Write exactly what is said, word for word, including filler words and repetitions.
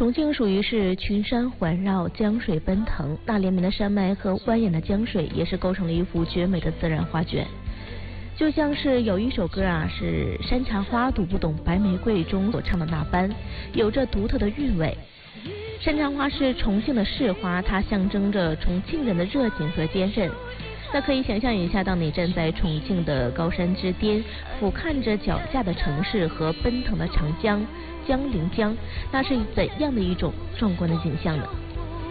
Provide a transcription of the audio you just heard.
重庆属于是群山环绕，江水奔腾，那连绵的山脉和蜿蜒的江水也是构成了一幅绝美的自然画卷。就像是有一首歌啊，是山茶花读不懂白玫瑰中所唱的那般，有着独特的韵味。山茶花是重庆的市花，它象征着重庆人的热情和坚韧。那可以想象一下，当你站在重庆的高山之巅，俯瞰着脚下的城市和奔腾的长江江陵江，那是怎样的一种壮观的景象呢？